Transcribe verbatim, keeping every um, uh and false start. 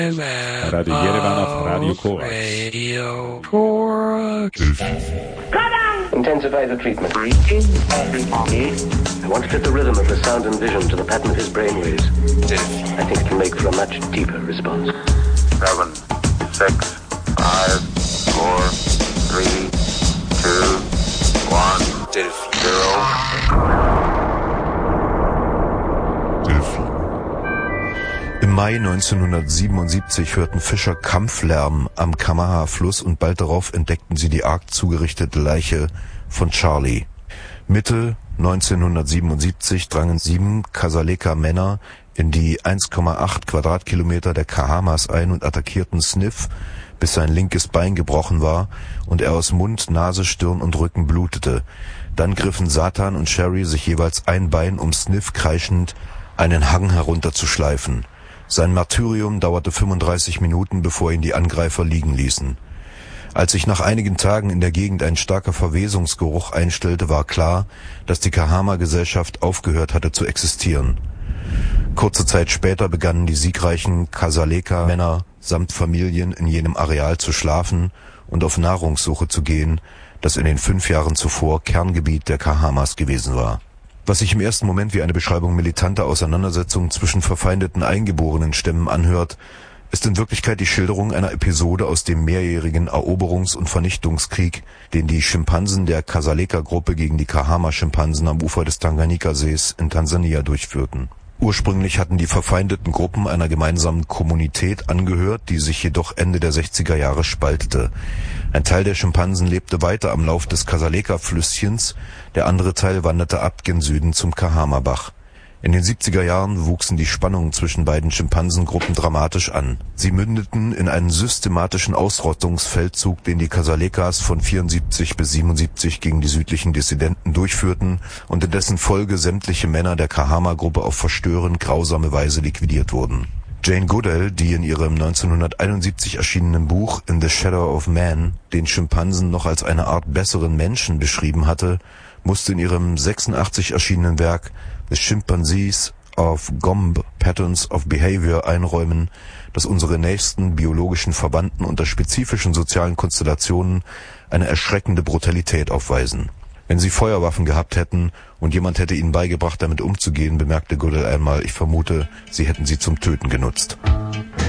Radio Yerevan auf Radio Korax. Radio Korax. Intensify the treatment. I want to fit the rhythm of the sound and vision to the pattern of his brainwaves. I think it can make for a much deeper response. Seven, six, five, four, three, two, one, zero. Im Mai neunzehnhundertsiebenundsiebzig hörten Fischer Kampflärm am Kamaha-Fluss und bald darauf entdeckten sie die arg zugerichtete Leiche von Charlie. Mitte neunzehnhundertsiebenundsiebzig drangen sieben Kasaleka-Männer in die eins Komma acht Quadratkilometer der Kahamas ein und attackierten Sniff, bis sein linkes Bein gebrochen war und er aus Mund, Nase, Stirn und Rücken blutete. Dann griffen Satan und Sherry sich jeweils ein Bein, um Sniff kreischend einen Hang herunterzuschleifen. Sein Martyrium dauerte fünfunddreißig Minuten, bevor ihn die Angreifer liegen ließen. Als sich nach einigen Tagen in der Gegend ein starker Verwesungsgeruch einstellte, war klar, dass die Kahama-Gesellschaft aufgehört hatte zu existieren. Kurze Zeit später begannen die siegreichen Kasaleka-Männer samt Familien in jenem Areal zu schlafen und auf Nahrungssuche zu gehen, das in den fünf Jahren zuvor Kerngebiet der Kahamas gewesen war. Was sich im ersten Moment wie eine Beschreibung militanter Auseinandersetzungen zwischen verfeindeten eingeborenen Stämmen anhört, ist in Wirklichkeit die Schilderung einer Episode aus dem mehrjährigen Eroberungs- und Vernichtungskrieg, den die Schimpansen der Kasaleka-Gruppe gegen die Kahama-Schimpansen am Ufer des Tanganjika-Sees in Tansania durchführten. Ursprünglich hatten die verfeindeten Gruppen einer gemeinsamen Kommunität angehört, die sich jedoch Ende der sechziger Jahre spaltete. Ein Teil der Schimpansen lebte weiter am Lauf des Kasaleka-Flüsschens, der andere Teil wanderte ab gen Süden zum Kahama-Bach. In den siebziger Jahren wuchsen die Spannungen zwischen beiden Schimpansengruppen dramatisch an. Sie mündeten in einen systematischen Ausrottungsfeldzug, den die Kasalekas von vierundsiebzig bis siebenundsiebzig gegen die südlichen Dissidenten durchführten und in dessen Folge sämtliche Männer der Kahama-Gruppe auf verstörend grausame Weise liquidiert wurden. Jane Goodall, die in ihrem neunzehnhunderteinundsiebzig erschienenen Buch In the Shadow of Man den Schimpansen noch als eine Art besseren Menschen beschrieben hatte, musste in ihrem sechsundachtzig erschienenen Werk The Chimpanzees of Gombe Patterns of Behavior einräumen, dass unsere nächsten biologischen Verwandten unter spezifischen sozialen Konstellationen eine erschreckende Brutalität aufweisen. Wenn sie Feuerwaffen gehabt hätten und jemand hätte ihnen beigebracht, damit umzugehen, bemerkte Goodall einmal, ich vermute, sie hätten sie zum Töten genutzt.